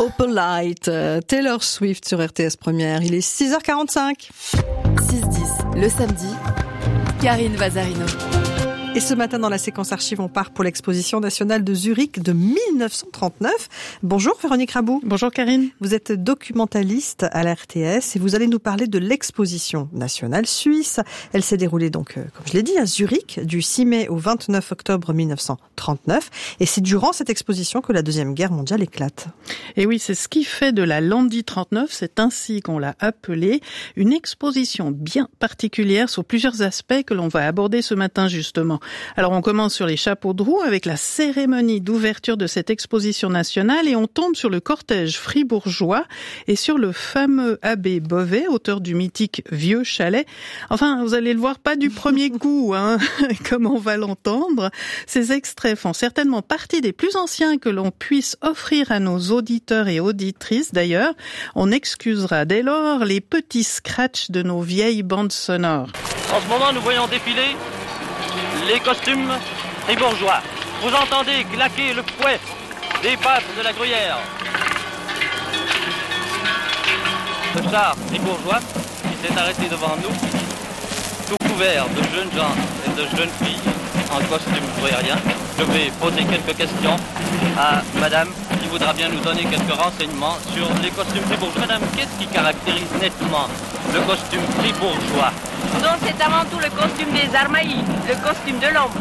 Opalite, Taylor Swift sur RTS Première. Il est 6h45. 6-10, le samedi, Karine Vazarino. Et ce matin, dans la séquence archive, on part pour l'exposition nationale de Zurich de 1939. Bonjour Véronique Rabou. Bonjour Karine. Vous êtes documentaliste à la RTS et vous allez nous parler de l'exposition nationale suisse. Elle s'est déroulée donc, comme je l'ai dit, à Zurich du 6 mai au 29 octobre 1939. Et c'est durant cette exposition que la Deuxième Guerre mondiale éclate. Et oui, c'est ce qui fait de la Landi 39, c'est ainsi qu'on l'a appelée, une exposition bien particulière sur plusieurs aspects que l'on va aborder ce matin justement. Alors on commence sur les chapeaux de roue avec la cérémonie d'ouverture de cette exposition nationale et on tombe sur le cortège fribourgeois et sur le fameux abbé Beauvais, auteur du mythique Vieux Chalet. Enfin, vous allez le voir pas du premier coup, comme on va l'entendre. Ces extraits font certainement partie des plus anciens que l'on puisse offrir à nos auditeurs et auditrices. D'ailleurs, on excusera dès lors les petits scratchs de nos vieilles bandes sonores. En ce moment, nous voyons défiler les costumes fribourgeois. Vous entendez claquer le fouet des pattes de la gruyère. Le char fribourgeois qui s'est arrêté devant nous, tout couvert de jeunes gens et de jeunes filles en costume gruyérien. Je vais poser quelques questions à madame qui voudra bien nous donner quelques renseignements sur les costumes fribourgeois. Madame, qu'est-ce qui caractérise nettement le costume fribourgeois? Donc c'est avant tout le costume des armaillis, le costume de l'homme.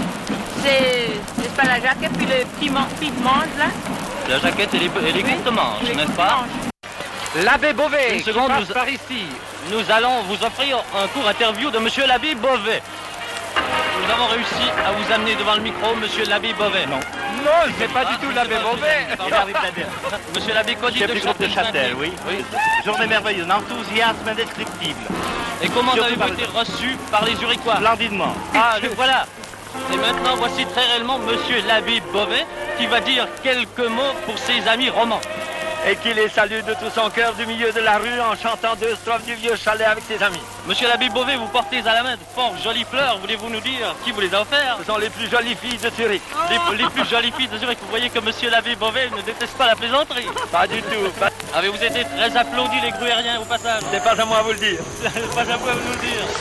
C'est pas la jaquette puis le petit manche là? La jaquette et les courtes manches, n'est-ce pas? L'abbé Beauvais, une seconde, par ici. Nous allons vous offrir un court interview de monsieur l'abbé Beauvais. Nous avons réussi à vous amener devant le micro, monsieur l'abbé Beauvais. Non, c'est pas du tout l'abbé Beauvais. Monsieur l'abbé Cody de Châtel, oui. Journée merveilleuse, un enthousiasme indescriptible. Et comment avez-vous été reçu par les Zurichois? Splendidement. Ah, le voilà. Et maintenant, voici très réellement monsieur l'abbé Beauvais qui va dire quelques mots pour ses amis romans. Et qui les salue de tout son cœur du milieu de la rue en chantant 2 strophes du Vieux Chalet avec ses amis. Monsieur l'abbé Beauvais, vous portez à la main de fort jolies fleurs. Voulez-vous nous dire qui vous les a offertes? Ce sont les plus jolies filles de Zurich. Les plus jolies filles de Zurich. Vous voyez que monsieur l'abbé Beauvais ne déteste pas la plaisanterie. Pas du tout. Avez-vous été très applaudis les gruyériens au passage? C'est pas à moi à vous le dire. C'est pas à vous à nous le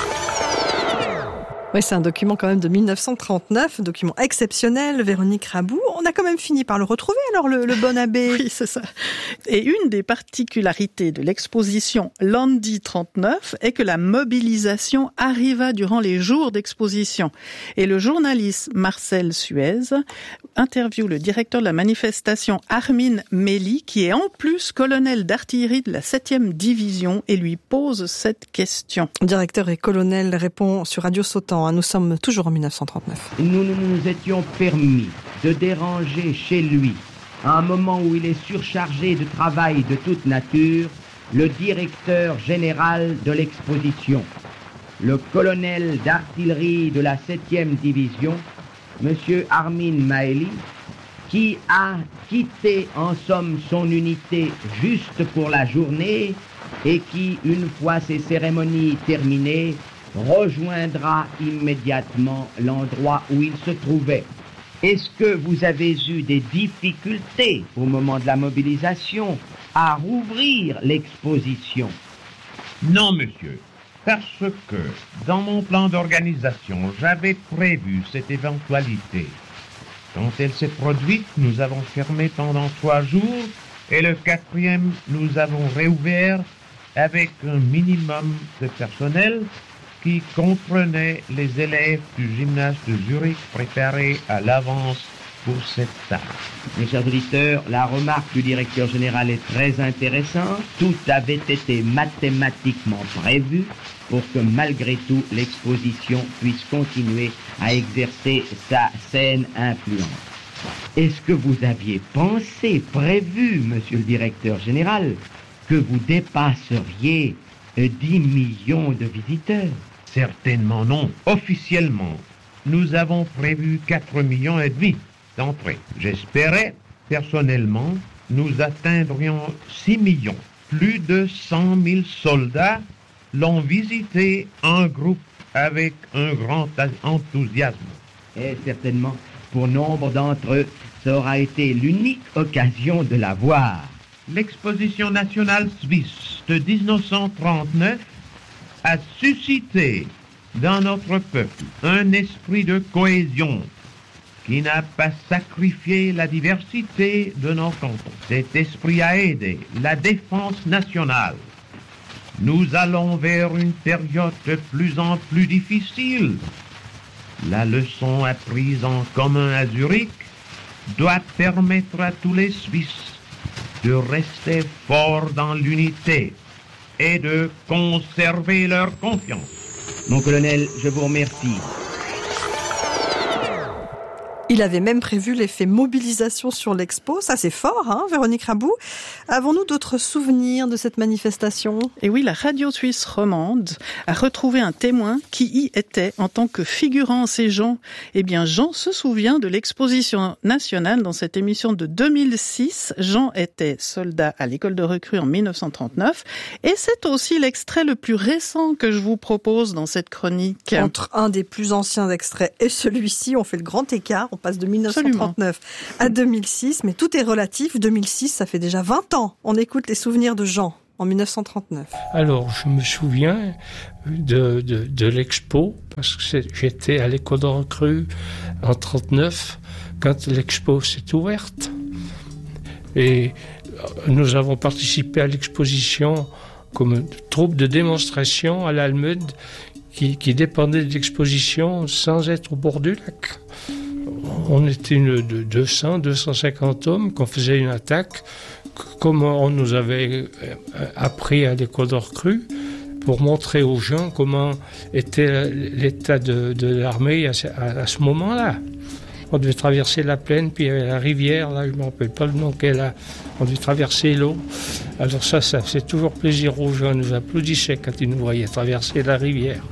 dire. Oui, c'est un document quand même de 1939, un document exceptionnel, Véronique Rabou. On a quand même fini par le retrouver, alors, le bon abbé. Oui, c'est ça. Et une des particularités de l'exposition Landi 39 est que la mobilisation arriva durant les jours d'exposition. Et le journaliste Marcel Suez interviewe le directeur de la manifestation Armin Meli, qui est en plus colonel d'artillerie de la 7e division, et lui pose cette question. Le directeur et colonel répond sur Radio Sautan. Nous sommes toujours en 1939. Nous nous étions permis de déranger chez lui, à un moment où il est surchargé de travail de toute nature, le directeur général de l'exposition, le colonel d'artillerie de la 7e division, M. Armin Maeli, qui a quitté en somme son unité juste pour la journée et qui, une fois ces cérémonies terminées, rejoindra immédiatement l'endroit où il se trouvait. Est-ce que vous avez eu des difficultés au moment de la mobilisation à rouvrir l'exposition? Non, monsieur, parce que dans mon plan d'organisation, j'avais prévu cette éventualité. Quand elle s'est produite, nous avons fermé pendant 3 jours et le 4e, nous avons réouvert avec un minimum de personnel qui comprenait les élèves du gymnase de Zurich préparés à l'avance pour cette tâche. Mes chers auditeurs, la remarque du directeur général est très intéressante. Tout avait été mathématiquement prévu pour que malgré tout l'exposition puisse continuer à exercer sa saine influence. Est-ce que vous aviez pensé, prévu, monsieur le directeur général, que vous dépasseriez 10 millions de visiteurs? Certainement non. Officiellement, nous avons prévu 4,5 millions d'entrées. J'espérais, personnellement, nous atteindrions 6 millions. Plus de 100 000 soldats l'ont visité en groupe avec un grand enthousiasme. Et certainement, pour nombre d'entre eux, ça aura été l'unique occasion de la voir. l'exposition nationale suisse de 1939 a suscité dans notre peuple un esprit de cohésion qui n'a pas sacrifié la diversité de nos cantons. Cet esprit a aidé la défense nationale. Nous allons vers une période de plus en plus difficile. La leçon apprise en commun à Zurich doit permettre à tous les Suisses de rester forts dans l'unité et de conserver leur confiance. Mon colonel, je vous remercie. Il avait même prévu l'effet mobilisation sur l'Expo. Ça, c'est fort, hein, Véronique Rabou. Avons-nous d'autres souvenirs de cette manifestation ? Et oui, la radio suisse romande a retrouvé un témoin qui y était en tant que figurant. C'est Jean. Eh bien, Jean se souvient de l'exposition nationale dans cette émission de 2006. Jean était soldat à l'école de recrues en 1939. Et c'est aussi l'extrait le plus récent que je vous propose dans cette chronique. Entre un des plus anciens extraits et celui-ci, on fait le grand écart. On passe de 1939 à 2006, mais tout est relatif. 2006, ça fait déjà 20 ans. On écoute les souvenirs de Jean en 1939. Alors, je me souviens de l'expo, parce que j'étais à l'école de recrues en 1939, quand l'expo s'est ouverte. Et nous avons participé à l'exposition comme troupe de démonstration à l'Almud, qui dépendait de l'exposition sans être au bord du lac. On était de 250 hommes qu'on faisait une attaque, comme on nous avait appris à l'école de recrues, pour montrer aux gens comment était l'état de l'armée à ce moment-là. On devait traverser la plaine, puis il y avait la rivière, là je ne me rappelle pas le nom qu'elle a. On devait traverser l'eau. Alors ça fait toujours plaisir aux gens, ils nous applaudissaient quand ils nous voyaient traverser la rivière.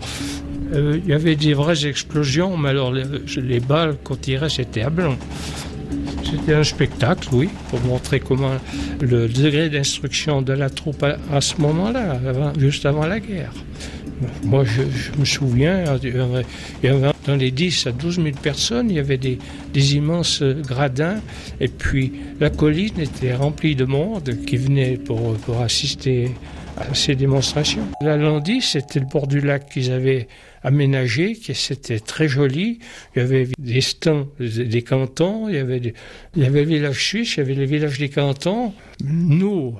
Il y avait des vraies explosions, mais alors les balles qu'on tirait, c'était à blanc. C'était un spectacle, oui, pour montrer comment le degré d'instruction de la troupe à ce moment-là, juste avant la guerre. Moi, je me souviens, il y avait dans les 10 à 12 000 personnes, il y avait des immenses gradins, et puis la colline était remplie de monde qui venait pour assister à ces démonstrations. La Landie, c'était le bord du lac qu'ils avaient aménagé, qui c'était très joli. Il y avait des stands des cantons, il y avait le village suisse, il y avait les villages des cantons. Nous,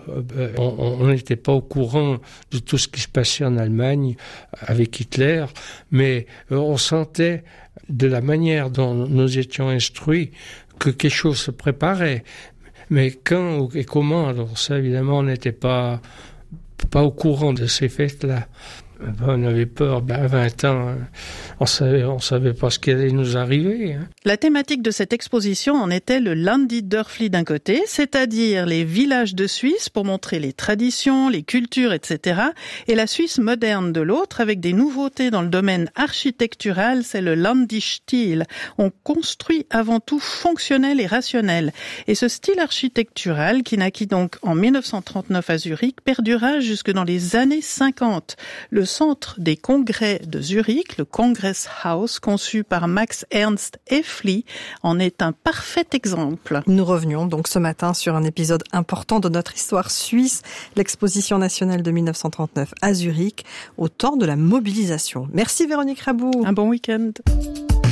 on n'était pas au courant de tout ce qui se passait en Allemagne avec Hitler, mais on sentait de la manière dont nous étions instruits que quelque chose se préparait. Mais quand et comment, alors ça évidemment on n'était pas au courant de ces fêtes-là. On avait peur, à 20 ans, on savait pas ce qui allait nous arriver. La thématique de cette exposition en était le Landi-Dörfli d'un côté, c'est-à-dire les villages de Suisse pour montrer les traditions, les cultures, etc. Et la Suisse moderne de l'autre, avec des nouveautés dans le domaine architectural, c'est le Landi-Stil. On construit avant tout fonctionnel et rationnel. Et ce style architectural, qui naquit donc en 1939 à Zurich, perdura jusque dans les années 50. Le centre des congrès de Zurich, le Kongresshaus, conçu par Max Ernst Effli, en est un parfait exemple. Nous revenions donc ce matin sur un épisode important de notre histoire suisse, l'exposition nationale de 1939 à Zurich, au temps de la mobilisation. Merci Véronique Rabou. Un bon week-end.